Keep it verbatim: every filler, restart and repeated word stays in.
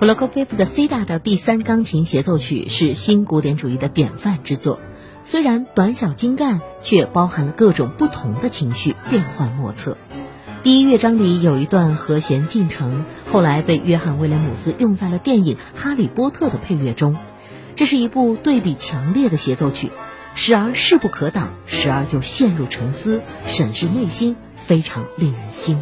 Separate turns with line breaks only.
普罗科菲夫的 C 大调第三钢琴协奏曲是新古典主义的典范之作，虽然短小精干，却包含了各种不同的情绪，变幻莫测。第一乐章里有一段和弦进程，后来被约翰·威廉姆斯用在了电影《哈利波特》的配乐中。这是一部对比强烈的协奏曲，时而势不可挡，时而又陷入沉思，审视内心，非常令人兴奋。